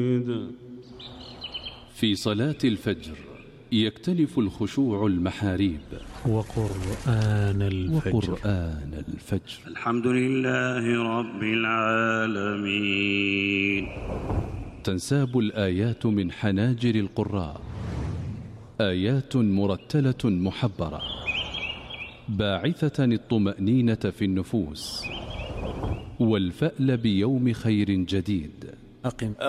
في صلاة الفجر يكتنف الخشوع المحاريب وقرآن الفجر. الحمد لله رب العالمين. تنساب الآيات من حناجر القراء، آيات مرتلة محبرة باعثة الطمأنينة في النفوس والفأل بيوم خير جديد. أقم